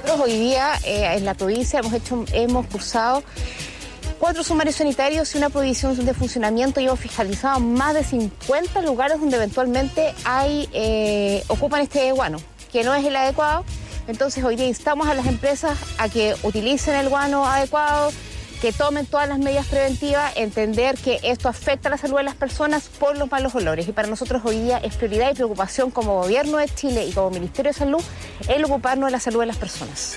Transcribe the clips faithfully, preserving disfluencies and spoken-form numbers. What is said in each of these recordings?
Nosotros hoy día eh, en la provincia hemos hecho, hemos cursado cuatro sumarios sanitarios y una prohibición de funcionamiento y hemos fiscalizado más de cincuenta lugares donde eventualmente hay eh, ocupan este guano, que no es el adecuado. Entonces hoy día instamos a las empresas a que utilicen el guano adecuado, que tomen todas las medidas preventivas, entender que esto afecta a la salud de las personas por los malos olores. Y para nosotros hoy día es prioridad y preocupación como Gobierno de Chile y como Ministerio de Salud el ocuparnos de la salud de las personas.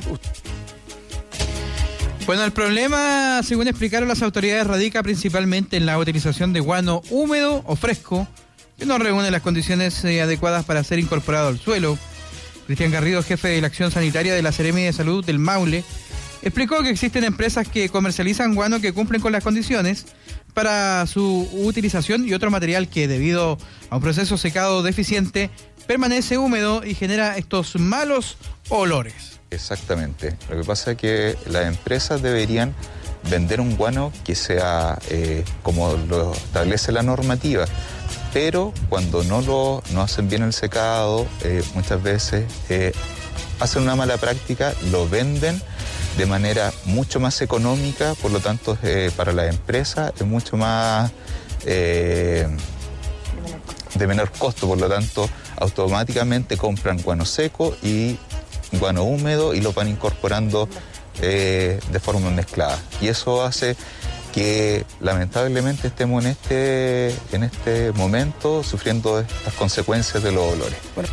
Bueno, el problema, según explicaron las autoridades, radica principalmente en la utilización de guano húmedo o fresco, que no reúne las condiciones eh, adecuadas para ser incorporado al suelo. Cristian Garrido, jefe de la acción sanitaria de la Seremi de Salud del Maule, explicó que existen empresas que comercializan guano que cumplen con las condiciones para su utilización y otro material que, debido a un proceso secado deficiente, permanece húmedo y genera estos malos olores. Exactamente. Lo que pasa es que las empresas deberían vender un guano que sea eh, como lo establece la normativa, pero cuando no lo no hacen bien el secado, eh, muchas veces eh, hacen una mala práctica, lo venden de manera mucho más económica, por lo tanto eh, para la empresa es mucho más eh, de menor costo, por lo tanto automáticamente compran guano seco y guano húmedo y lo van incorporando eh, de forma mezclada. Y eso hace que lamentablemente estemos en este, en este momento sufriendo estas consecuencias de los olores. Bueno.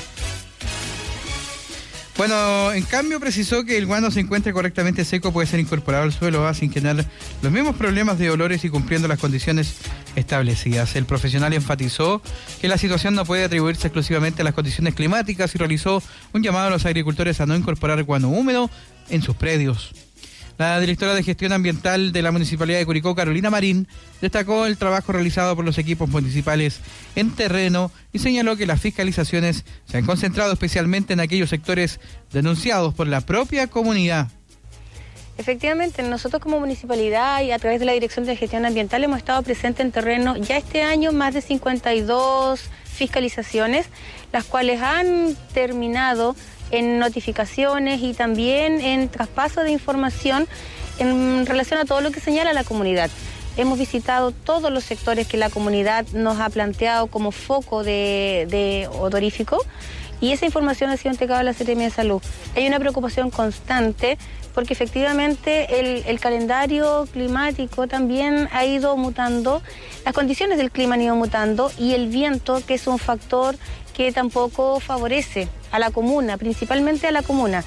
Bueno, en cambio precisó que el guano se encuentre correctamente seco puede ser incorporado al suelo ¿eh? sin generar los mismos problemas de olores y cumpliendo las condiciones establecidas. El profesional enfatizó que la situación no puede atribuirse exclusivamente a las condiciones climáticas y realizó un llamado a los agricultores a no incorporar guano húmedo en sus predios. La directora de Gestión Ambiental de la Municipalidad de Curicó, Carolina Marín, destacó el trabajo realizado por los equipos municipales en terreno y señaló que las fiscalizaciones se han concentrado especialmente en aquellos sectores denunciados por la propia comunidad. Efectivamente, nosotros como municipalidad y a través de la Dirección de Gestión Ambiental hemos estado presentes en terreno ya este año más de cincuenta y dos fiscalizaciones, las cuales han terminado en notificaciones y también en traspaso de información en relación a todo lo que señala la comunidad. Hemos visitado todos los sectores que la comunidad nos ha planteado como foco de, de odorífico y esa información ha sido entregada a la Seremi de Salud. Hay una preocupación constante porque efectivamente el, el calendario climático también ha ido mutando, las condiciones del clima han ido mutando y el viento, que es un factor que tampoco favorece a la comuna, principalmente a la comuna.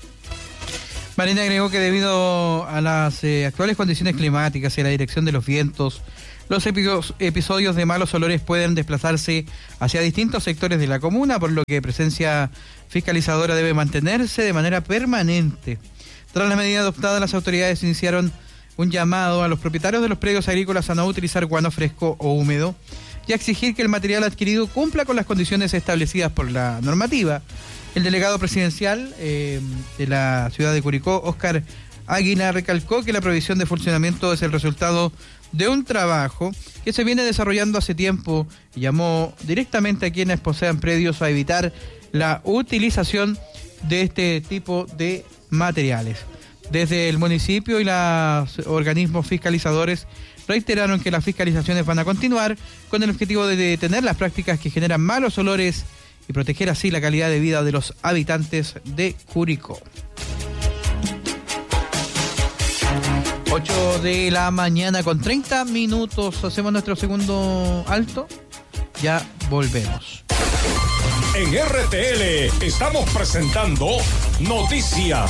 Marina agregó que debido a las eh, actuales condiciones climáticas y a la dirección de los vientos, los episodios de malos olores pueden desplazarse hacia distintos sectores de la comuna, por lo que presencia fiscalizadora debe mantenerse de manera permanente. Tras la medida adoptada, las autoridades iniciaron un llamado a los propietarios de los predios agrícolas a no utilizar guano fresco o húmedo y a exigir que el material adquirido cumpla con las condiciones establecidas por la normativa. El delegado presidencial eh, de la ciudad de Curicó, Óscar Águila, recalcó que la prohibición de funcionamiento es el resultado de un trabajo que se viene desarrollando hace tiempo y llamó directamente a quienes posean predios a evitar la utilización de este tipo de materiales. Desde el municipio y los organismos fiscalizadores reiteraron que las fiscalizaciones van a continuar con el objetivo de detener las prácticas que generan malos olores y proteger así la calidad de vida de los habitantes de Curicó. ocho de la mañana con treinta minutos. Hacemos nuestro segundo alto. Ya volvemos. En R T L estamos presentando Noticias.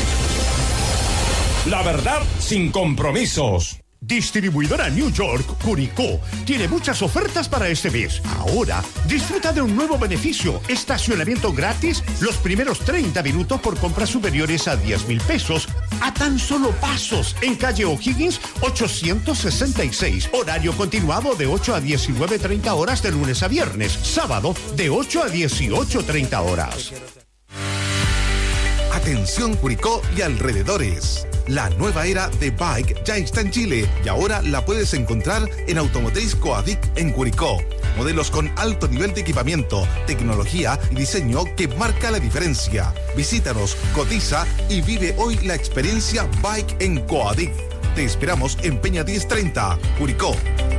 La verdad sin compromisos. Distribuidora New York, Curicó, tiene muchas ofertas para este mes. Ahora, disfruta de un nuevo beneficio, estacionamiento gratis los primeros treinta minutos por compras superiores a diez mil pesos, a tan solo pasos, en calle O'Higgins ochocientos sesenta y seis, horario continuado de ocho a diecinueve treinta horas de lunes a viernes, sábado de ocho a dieciocho treinta horas. Atención Curicó y alrededores. La nueva era de Bike ya está en Chile y ahora la puedes encontrar en Automotriz Coadic en Curicó. Modelos con alto nivel de equipamiento, tecnología y diseño que marca la diferencia. Visítanos, cotiza y vive hoy la experiencia Bike en Coadif. Te esperamos en Peña diez treinta, Curicó.